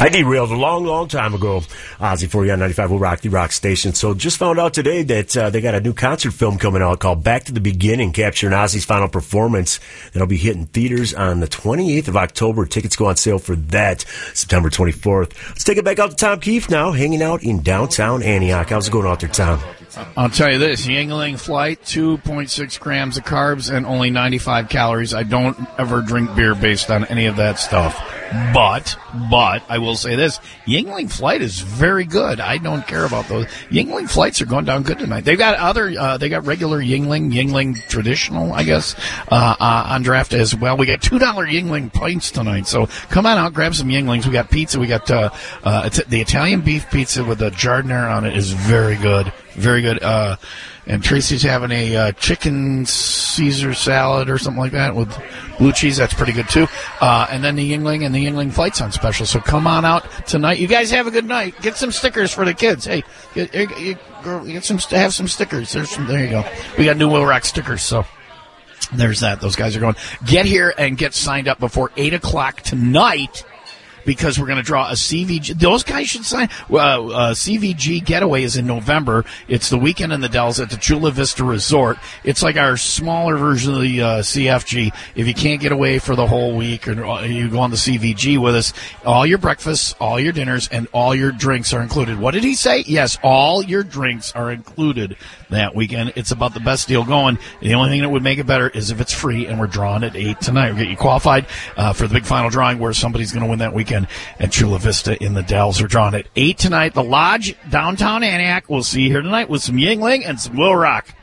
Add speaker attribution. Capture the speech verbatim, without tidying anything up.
Speaker 1: I derailed a long, long time ago. Ozzy for you on ninety-five Will Rock, the Rock Station. So just found out today that uh, they got a new concert film coming out called Back to the Beginning, capturing Ozzy's final performance. That'll be hitting theaters on the twenty-eighth of October. Tickets go on sale for that September twenty-fourth. Let's take it back out to Tom Keefe now, hanging out in downtown Antioch. How's it going out there, Tom?
Speaker 2: I'll tell you this, Yuengling Flight, two point six grams of carbs and only ninety-five calories. I don't ever drink beer based on any of that stuff. But, but, I will say this, Yuengling Flight is very good. I don't care about those. Yuengling Flights are going down good tonight. They've got other, uh, they got regular Yuengling, Yuengling Traditional, I guess, uh, uh, on draft as well. We got two dollar Yuengling pints tonight. So come on out, grab some Yuenglings. We got pizza. We got, uh, uh, it's the Italian beef pizza with the jardinere on it is very good. Very good. Uh, and Tracy's having a uh, chicken Caesar salad or something like that with blue cheese. That's pretty good, too. Uh, and then the Yuengling and the Yuengling Flight's on special. So come on out tonight. You guys have a good night. Get some stickers for the kids. Hey, get, get, get some, have some stickers. There's some, there you go. We got new Will Rock stickers, so there's that. Those guys are going. Get here and get signed up before eight o'clock tonight, because we're going to draw a C V G. Those guys should sign. Uh, uh, C V G Getaway is in November. It's the weekend in the Dells at the Chula Vista Resort. It's like our smaller version of the uh, C F G. If you can't get away for the whole week, or you go on the C V G with us, all your breakfasts, all your dinners, and all your drinks are included. What did he say? Yes, all your drinks are included that weekend. It's about the best deal going. The only thing that would make it better is if it's free, and we're drawing at eight tonight. We'll get you qualified uh, for the big final drawing where somebody's going to win that weekend at Chula Vista in the Dells. We're drawing at eight tonight. The Lodge, downtown Antioch. We'll see you here tonight with some Yuengling and some Will Rock.